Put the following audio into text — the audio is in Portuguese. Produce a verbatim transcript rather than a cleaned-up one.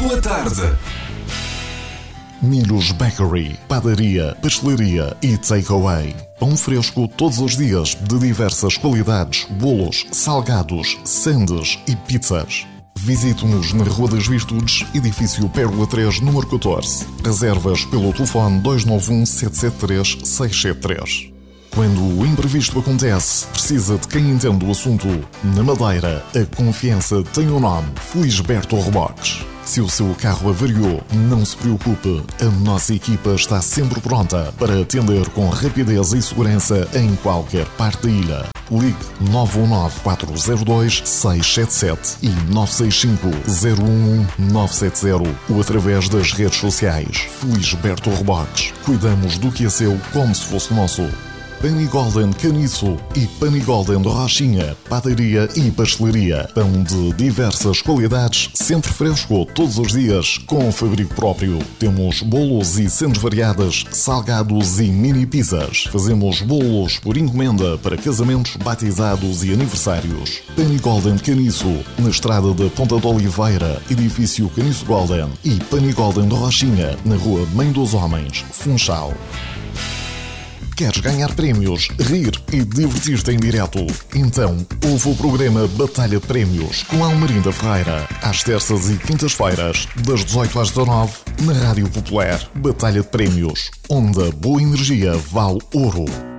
Boa tarde. Milhos Bakery, padaria, pastelaria e takeaway. Pão fresco todos os dias, de diversas qualidades, bolos, salgados, sandes e pizzas. Visite-nos na Rua das Virtudes, edifício Pérola três, número catorze. Reservas pelo telefone dois nove um, sete sete três, seis sete três. Quando o imprevisto acontece, precisa de quem entende o assunto. Na Madeira, a confiança tem o nome Felisberto Reboques. Se o seu carro avariou, não se preocupe. A nossa equipa está sempre pronta para atender com rapidez e segurança em qualquer parte da ilha. Ligue nove um nove, quatro zero dois, seis sete sete e nove seis cinco, zero um um, nove sete zero ou através das redes sociais. Felisberto Reboques. Cuidamos do que é seu como se fosse nosso. Panigolden Caniço e Panigolden Rochinha, padaria e pastelaria. Pão de diversas qualidades, sempre fresco, todos os dias, com fabrico próprio. Temos bolos e sandes variadas, salgados e mini pizzas. Fazemos bolos por encomenda para casamentos, batizados e aniversários. Panigolden Caniço, na estrada da Ponta de Oliveira, edifício Caniço Golden. E Panigolden Rochinha, na rua Mãe dos Homens, Funchal. Queres ganhar prémios, rir e divertir-te em direto? Então, ouve o programa Batalha de Prémios com Almerinda Ferreira, às terças e quintas-feiras, das dezoito às dezanove, na Rádio Popular. Batalha de Prémios, onde a boa energia vale ouro.